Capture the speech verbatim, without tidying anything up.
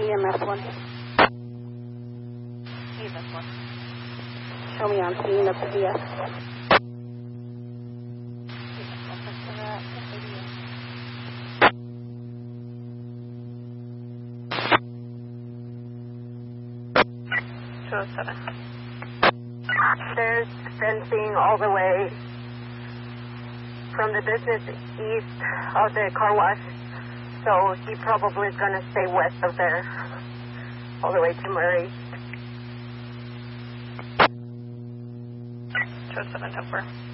E M S one. E M S one. Show me on scene at the V S. two oh seven. There's fencing all the way from the business east of the car wash, so he probably is going to stay west of there, all the way to Murray. two oh seven, ten four.